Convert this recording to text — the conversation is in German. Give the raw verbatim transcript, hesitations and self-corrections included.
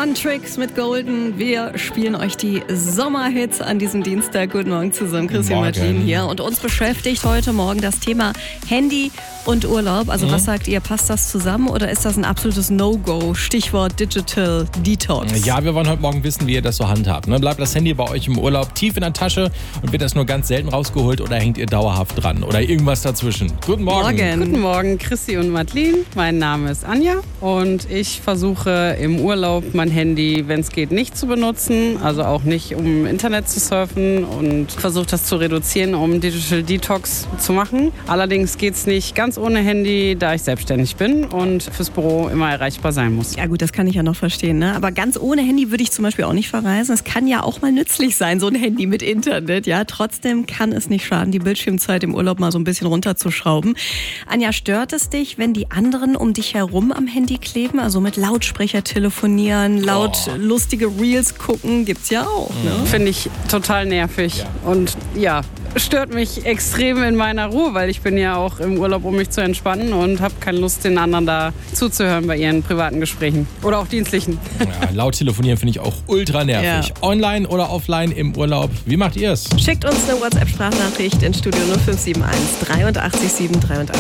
Huntrix mit Golden. Wir spielen euch die Sommerhits an diesem Dienstag. Guten Morgen zusammen, Chrissy und Martin hier. Und uns beschäftigt heute Morgen das Thema Handy und Urlaub. Also mhm. was sagt ihr, passt das zusammen oder ist das ein absolutes No-Go? Stichwort Digital Detox. Ja, wir wollen heute Morgen wissen, wie ihr das so handhabt. Ne? Bleibt das Handy bei euch im Urlaub tief in der Tasche und wird das nur ganz selten rausgeholt oder hängt ihr dauerhaft dran? Oder irgendwas dazwischen? Guten Morgen. Morgen. Guten Morgen, Chrissy und Madeline. Mein Name ist Anja und ich versuche im Urlaub mein Handy, wenn es geht, nicht zu benutzen. Also auch nicht, um im Internet zu surfen, und versuche das zu reduzieren, um Digital Detox zu machen. Allerdings geht es nicht ganz ohne Handy, da ich selbstständig bin und fürs Büro immer erreichbar sein muss. Ja gut, das kann ich ja noch verstehen, ne? Aber ganz ohne Handy würde ich zum Beispiel auch nicht verreisen. Es kann ja auch mal nützlich sein, so ein Handy mit Internet. Ja, trotzdem kann es nicht schaden, die Bildschirmzeit im Urlaub mal so ein bisschen runterzuschrauben. Anja, stört es dich, wenn die anderen um dich herum am Handy kleben? Also mit Lautsprecher telefonieren, laut oh. lustige Reels gucken, gibt's ja auch, ne? Finde ich total nervig. Ja. Und ja, stört mich extrem in meiner Ruhe, weil ich bin ja auch im Urlaub, um mich zu entspannen, und habe keine Lust, den anderen da zuzuhören bei ihren privaten Gesprächen oder auch dienstlichen. Ja, laut telefonieren finde ich auch ultra nervig. Ja. Online oder offline im Urlaub, wie macht ihr es? Schickt uns eine WhatsApp-Sprachnachricht in Studio null fünf sieben eins dreiundachtzig sieben dreiundachtzig.